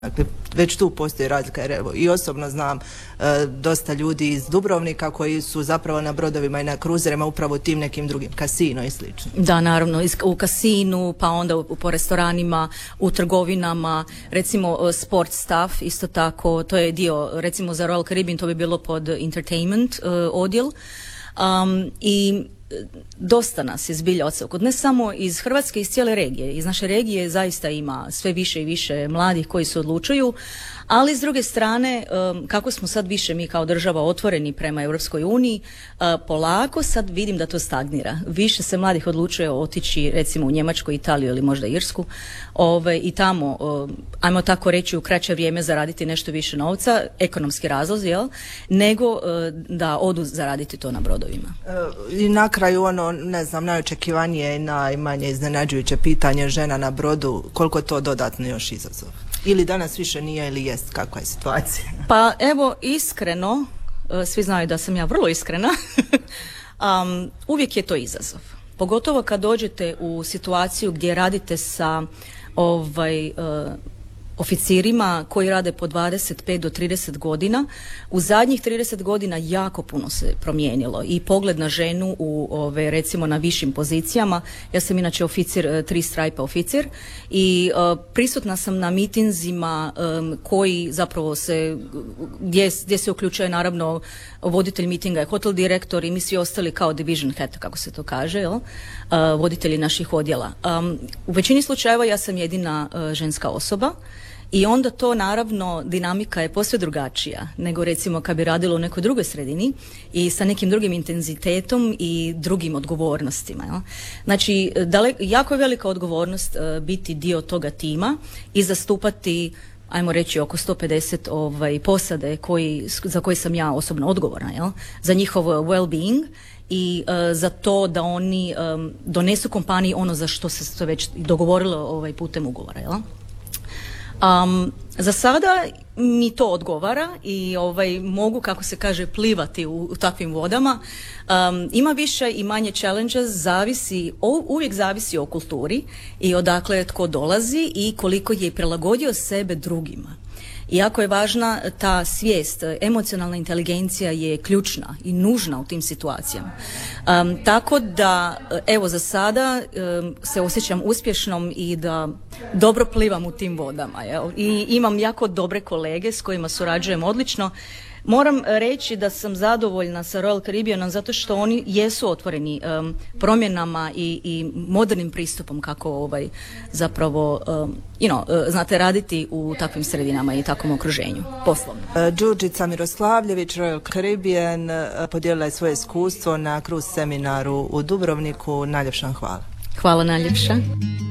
Dakle, već tu postoji razlika jer evo, i osobno znam dosta ljudi iz Dubrovnika koji su zapravo na brodovima i na kruzerima upravo tim nekim drugim, kasino i slično. Da, naravno, u kasinu, pa onda po restoranima, u trgovinama, recimo sport staff, isto tako, to je dio, recimo za Royal Caribbean to bi bilo pod entertainment odjel. I dosta nas je zbilja odsevkod, ne samo iz Hrvatske, iz cijele regije. Iz naše regije zaista ima sve više i više mladih koji se odlučuju, ali s druge strane, kako smo sad više mi kao država otvoreni prema Europskoj uniji, polako sad vidim da to stagnira. Više se mladih odlučuje otići recimo u Njemačku, Italiju ili možda Irsku i tamo, ajmo tako reći, u kraće vrijeme zaraditi nešto više novca, ekonomski razlozi, jel? Nego da odu zaraditi to na brodovima. I na kraju ono, ne znam, najočekivanije i najmanje iznenađujuće pitanje žena na brodu, koliko to dodatno još izazov? Ili danas više nije ili jest, kakva je situacija? Pa evo, iskreno, svi znaju da sam ja vrlo iskrena, uvijek je to izazov. Pogotovo kad dođete u situaciju gdje radite sa oficirima koji rade po 25 do 30 godina. U zadnjih 30 godina jako puno se promijenilo i pogled na ženu u recimo na višim pozicijama. Ja sam inače oficir, 3 strajpa oficir i prisutna sam na mitinzima koji zapravo gdje se uključuje naravno voditelj mitinga, hotel direktor i mi svi ostali kao division head, kako se to kaže, jel? Voditelji naših odjela. U većini slučajeva ja sam jedina ženska osoba. I onda to naravno dinamika je posve drugačija nego recimo kad bi radilo u nekoj drugoj sredini i sa nekim drugim intenzitetom i drugim odgovornostima. Jel? Znači, jako je velika odgovornost biti dio toga tima i zastupati, ajmo reći, oko 150 posade za koje sam ja osobno odgovorna, jel? Za njihov well-being i za to da oni donesu kompaniji ono za što se već dogovorilo putem ugovora, jel? Za sada mi to odgovara i mogu, kako se kaže, plivati u takvim vodama. Ima više i manje challenges, uvijek zavisi o kulturi i odakle tko dolazi i koliko je prilagodio sebe drugima. Jako je važna ta svijest, emocionalna inteligencija je ključna i nužna u tim situacijama. Tako da, evo, za sada se osjećam uspješnom i da dobro plivam u tim vodama. Jel? I imam jako dobre kolege s kojima surađujem odlično. Moram reći da sam zadovoljna sa Royal Caribbeanom zato što oni jesu otvoreni promjenama i modernim pristupom kako zapravo znate raditi u takvim sredinama i takvom okruženju poslovno. Đurđica Miroslavljević, Royal Caribbean, podijelila je svoje iskustvo na cruise seminaru u Dubrovniku. Najljepša hvala. Hvala najljepša.